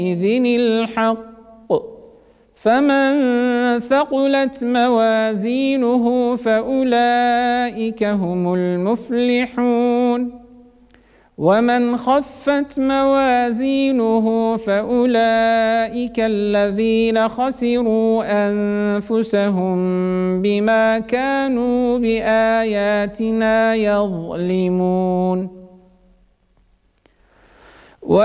إذن الحق فمن ثقلت موازينه فأولئك هم المفلحون ومن خفت موازينه فأولئك الذين خسروا أنفسهم بما كانوا بآياتنا يظلمون